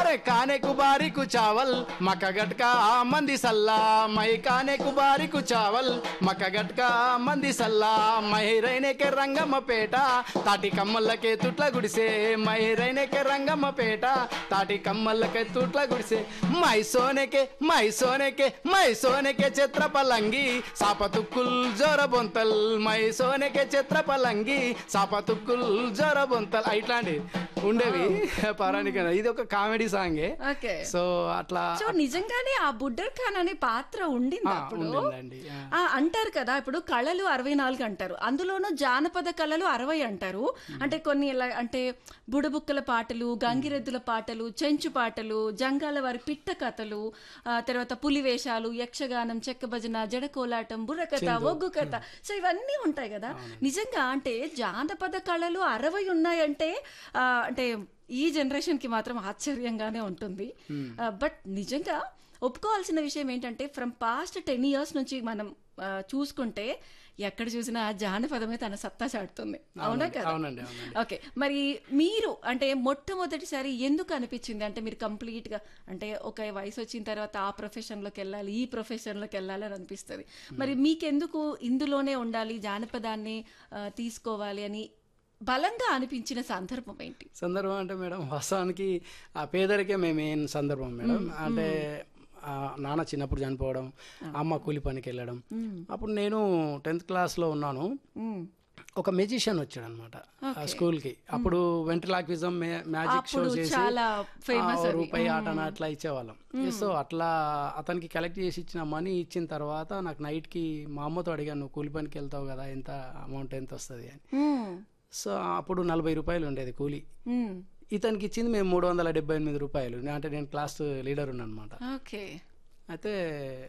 కానే కుబారికు చావల్ మక గట్కా మంది సల్లా మై కానే కుబారికు చావల్ మక గట్కా మంది సల్లా మహిరైనకే రంగమ్మ పేట తాటి కమ్మల్లకే తుట్ల గుడిసే మహిరైనకే రంగమ్మ పేట తాటి కమ్మల్లకే తుట్ల గుడిసే మై సోనేకే చిత్ర పలంగి సాపతుక్కుల్ జోర బొంతల్ మై సోనేకే చిత్ర పలంగి సాపతుక్కుల్ జోర బొంతల్ ఇట్లాంటి ఉండేవి పౌరాణిక. ఇది ఒక కామెడీ సాంగే. సో అట్లా నిజంగానే ఆ బుడ్డర్ ఖాన్ అనే పాత్ర ఉండింది అప్పుడు. అంటారు కదా ఇప్పుడు కళలు 64 అంటారు, అందులోనూ జానపద కళలు 60 అంటారు. అంటే కొన్ని అంటే బుడబుక్కల పాటలు, గంగిరెద్దుల పాటలు, చెంచు పాటలు, జంగాల వారి పిట్ట కథలు, తర్వాత పులి వేషాలు, యక్షగానం, చెక్క భజన, జడకోలాటం, బుర్రకథ, ఒగ్గు కథ, సో ఇవన్నీ ఉంటాయి కదా. నిజంగా అంటే జానపద కళలు 60 ఉన్నాయంటే అంటే ఈ జనరేషన్ కి మాత్రం ఆశ్చర్యంగానే ఉంటుంది. బట్ నిజంగా ఒప్పుకోవాల్సిన విషయం ఏంటంటే ఫ్రమ్ పాస్ట్ 10 years నుంచి మనం చూసుకుంటే ఎక్కడ చూసినా జానపదమే తన సత్తా చాటుతుంది. అవునా కదా? ఓకే, మరి మీరు అంటే మొట్టమొదటిసారి ఎందుకు అనిపించింది అంటే మీరు కంప్లీట్ గా అంటే ఒక వయసు వచ్చిన తర్వాత ఆ ప్రొఫెషన్లోకి వెళ్ళాలి, ఈ ప్రొఫెషన్లోకి వెళ్ళాలి అని అనిపిస్తుంది. మరి మీకెందుకు ఇందులోనే ఉండాలి, జానపదాన్ని తీసుకోవాలి అని బలంగా అనిపించిన సందర్భం ఏంటి? సందర్భం అంటే మేడం వాస్తవానికి ఆ పేదరికమే మెయిన్ సందర్భం మేడం. అంటే నాన్న చిన్నప్పుడు చనిపోవడం, అమ్మ కూలి పనికి వెళ్ళడం. అప్పుడు నేను 10th క్లాస్లో ఉన్నాను. ఒక మెజిషియన్ వచ్చాడు అనమాట స్కూల్కి. అప్పుడు వెంట్రలాక్విజం, మ్యాజిక్ షో చేసి రూపాయి ఆటన అట్లా ఇచ్చేవాళ్ళం. సో అట్లా అతనికి కలెక్ట్ చేసి ఇచ్చిన మనీ ఇచ్చిన తర్వాత నాకు నైట్కి మా అమ్మతో అడిగాను, నువ్వు కూలి పనికి వెళ్తావు కదా, ఎంత అమౌంట్ ఎంత వస్తుంది అని. సో అప్పుడు 40 రూపాయలు ఉండేది కూలి. ఇతనికి ఇచ్చింది మేము 378 రూపాయలు. అంటే నేను క్లాస్ లీడర్ ఉన్నా అనమాట. అయితే